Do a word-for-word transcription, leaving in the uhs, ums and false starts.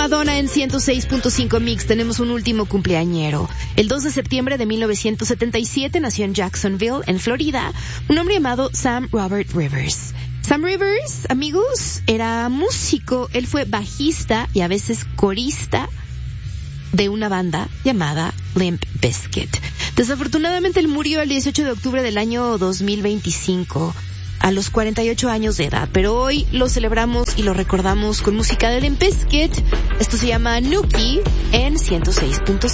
Madonna en ciento seis punto cinco Mix. Tenemos un último cumpleañero. El dos de septiembre de mil novecientos setenta y siete nació en Jacksonville, en Florida, un hombre llamado Sam Robert Rivers. Sam Rivers, amigos, era músico. Él fue bajista y a veces corista de una banda llamada Limp Bizkit. Desafortunadamente él murió el dieciocho de octubre del año dos mil veinticinco, a los cuarenta y ocho años de edad, pero hoy lo celebramos y lo recordamos con música de Limp Bizkit. Esto se llama Nookie en ciento seis punto cinco.